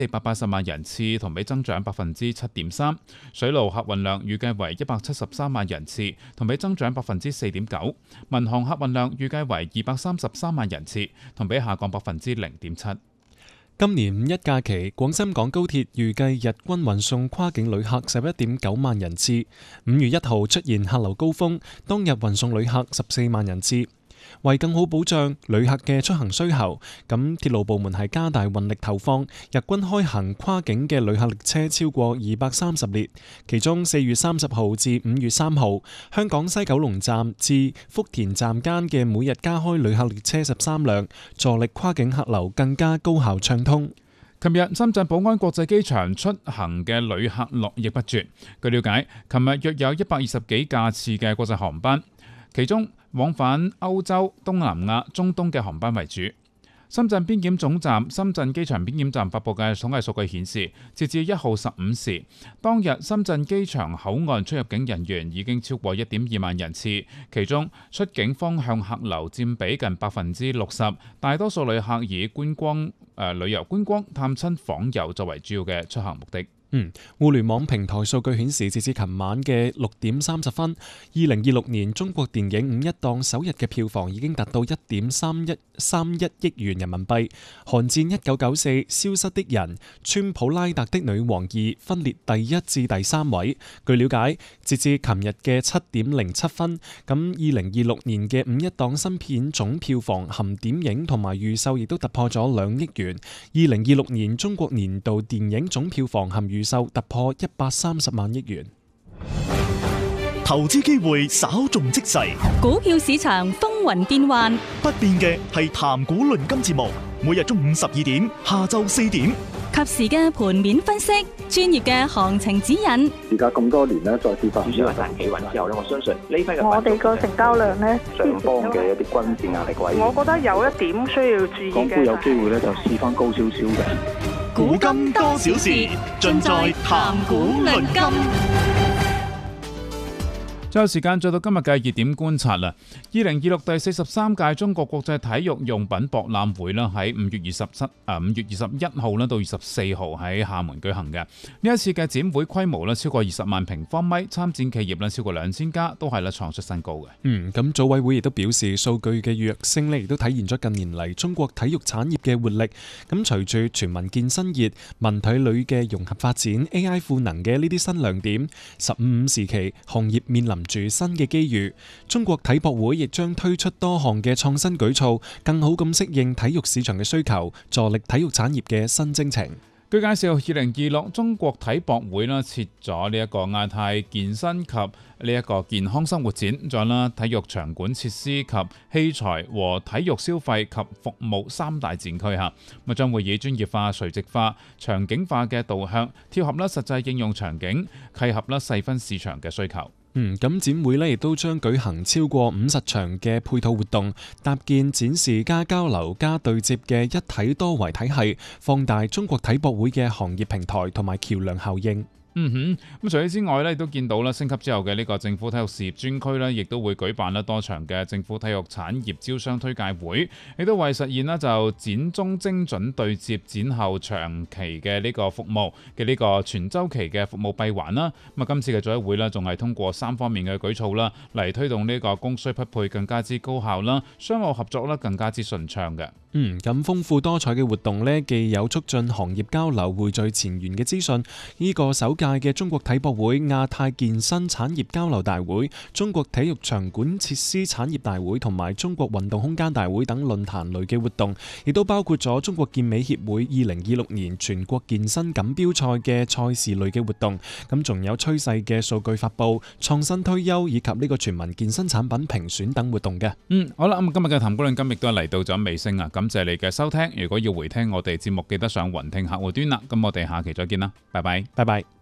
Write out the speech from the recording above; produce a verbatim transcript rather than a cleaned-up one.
四百八十萬人次，同比增長百分之七點三。水路客運量預計為一百七十三萬人次，同比增長百分之四點九。民航客運量預計為二百三十三萬人次，同比下降百分之零點七。 今年五一假期，廣深港高鐵預計日均運送跨境旅客十一點九萬人次。五月一號出現客流高峰，當日運送旅客十四萬人次。為更好保障旅客嘅出行需求，咁鐵路部門係加大運力投放，日均開行跨境嘅旅客列車超過二百三十列。其中四月三十號至五月三號，香港西九龍站至福田站間嘅每日加開旅客列車十三輛，助力跨境客流更加高效暢通。 琴日深圳寶安國際機場出行嘅旅客絡繹不絕。據了解，琴日約有一百二十幾架次嘅國際航班，其中往返歐洲、東南亞、中東嘅航班為主。深圳邊檢總站、深圳機場邊檢站發布嘅統計數據顯示，截至一號十五時，當日深圳機場口岸出入境人員已經超過一點二萬人次，其中出境方向客流佔比近百分之六十，大多數旅客以觀光、誒、呃、旅遊觀光、探親訪友作為主要嘅出行目的。 嗯，互聯網平台數據顯示，截至琴晚嘅六點三十分，二零二六年中國電影五一檔首日嘅票房已經達到一點三一三一億元人民幣。寒戰一九九四、消失的人、川普拉特的女王二分列第一至第三位。據了解，截至琴日嘅七點零七分，咁二零二六年嘅五一檔新片總票房含點映同埋預售亦都突破咗兩億元。二零二六年中國年度電影總票房含預售突破一百三十萬億元。 投資機會稍縱即逝， 股票市場風雲變幻， 不變嘅係談股論金節目，每日中午十二點，下晝四點， 及時嘅盤面分析，專業嘅行情指引。 而家咁多年咧，再次發主要係大企穩之後咧，我相信呢批嘅我哋個成交量咧， 上方嘅一啲均線壓力位， 我覺得有一點需要注意嘅。 港股有機會咧，就試翻高少少嘅。 股金多少時，盡在談股論金。 最後時間再到今日嘅熱點觀察啦。二零二六第四十三屆中國國際體育用品博覽會啦，喺五月二十七啊五月二十一號啦到二十四號喺廈門舉行嘅。呢一次嘅展會規模咧超過二十萬平方米，參展企業咧超過兩千家，都係咧創出新高嘅。 嗯，咁組委會亦都表示，數據嘅躍升咧，亦都體現咗近年嚟中國體育產業嘅活力。咁隨住全民健身熱、文體旅嘅融合發展、A I 賦能嘅呢啲新亮點，十五五時期行業面臨住新嘅機遇，中國體博會亦將推出多項嘅創新舉措，更好咁適應體育市場嘅需求，助力體育產業嘅新征程。 據介紹，二零二六中國體博會啦設咗呢一個亞太健身及呢一個健康生活展，再啦體育場館設施及器材和體育消費及服務三大展區嚇，咁將會以專業化、垂直化、場景化嘅導向，貼合啦實際應用場景，契合啦細分市場嘅需求。 嗯，咁展會呢亦都將舉行超過五十場嘅配套活動，搭建展示加交流加對接嘅一體多維體系，放大中國體博會嘅行業平台同埋橋梁效應。 嗯哼，咁除此之外咧，亦都見到啦，升級之後嘅呢個政府體育事業專區咧，亦都會舉辦啦多場嘅政府體育產業招商推介會，亦都為實現啦就展中精準對接、展後長期嘅呢個服務嘅呢個全週期嘅服務閉環啦。咁啊，今次嘅組委會咧，仲係通過三方面嘅舉措啦，嚟推動呢個供需匹配更加之高效啦，商務合作啦更加之順暢嘅。 嗯，咁豐富多彩嘅活動呢，既有促進行業交流、匯聚前沿嘅資訊。呢個首屆嘅中國體博會、亞太健身產業交流大會、中國體育場館設施產業大會同埋中國運動空間大會等論壇類嘅活動，亦都包括咗中國健美協會二零二六年全國健身錦標賽嘅賽事類嘅活動。咁仲有趨勢嘅數據發布、創新推優以及呢個全民健身產品評選等活動嘅。 嗯，好啦，咁今日嘅談股論金亦都係嚟到咗尾聲啊！感謝你嘅收聽。如果要回聽我哋節目，記得上雲聽客戶端啦。咁我哋下期再見啦，拜拜， 拜拜。